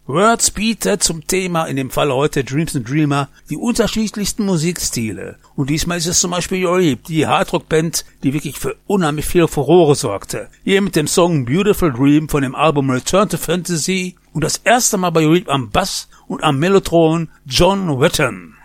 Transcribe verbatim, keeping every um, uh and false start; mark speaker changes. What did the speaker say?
Speaker 1: Words bietet zum Thema, in dem Fall heute Dreams and Dreamer, die unterschiedlichsten Musikstile. Und diesmal ist es zum Beispiel Uribe, die Hardrock-Band, die wirklich für unheimlich viel Furore sorgte. Hier mit dem Song Beautiful Dream von dem Album Return to Fantasy und das erste Mal bei Uribe am Bass und am Mellotron John Wetton.